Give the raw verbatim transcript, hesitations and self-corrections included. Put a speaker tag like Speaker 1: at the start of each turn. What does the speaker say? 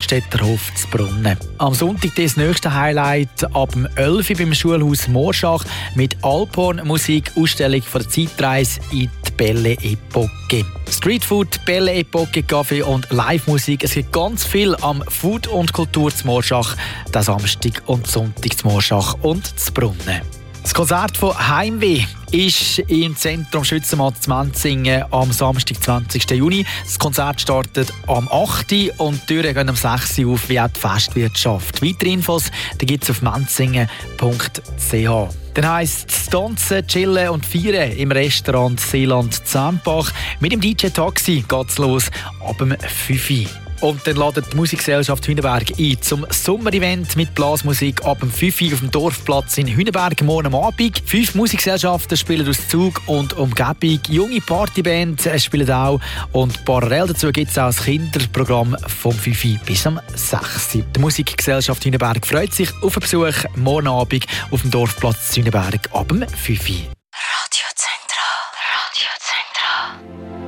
Speaker 1: Hofstetterhof zu Brunnen. Am Sonntag das nächste Highlight ab dem elf Uhr beim Schulhaus Morschach mit Alphorn-Musik, Ausstellung von der Zeitreise in die Belle Epoque. Streetfood, Belle Epoque, Kaffee und Live-Musik. Es gibt ganz viel am Food und Kultur zu Morschach, den Samstag und Sonntag zu Morschach und zu Brunnen. Das Konzert von Heimweh ist im Zentrum Schützenmatt zu Menzingen am Samstag, zwanzigsten Juni. Das Konzert startet am achten Uhr und die Türen gehen am sechs Uhr auf, wie auch die Festwirtschaft. Weitere Infos gibt es auf menzingen punkt c h. Dann heisst es tanzen, chillen und feiern im Restaurant Seeland Zempach. Mit dem D J Taxi geht es los ab dem fünf Uhr. Und dann ladet die Musikgesellschaft Hünenberg ein zum Sommerevent mit Blasmusik ab dem fünf Uhr auf dem Dorfplatz in Hünenberg morgen am Abend. Fünf Musikgesellschaften spielen aus Zug und Umgebung. Junge Partybands spielen auch. Und parallel dazu gibt es auch das Kinderprogramm vom fünf Uhr bis am sechs Uhr. Die Musikgesellschaft Hünenberg freut sich auf einen Besuch morgen Abend auf dem Dorfplatz in Hünenberg ab dem fünf Uhr.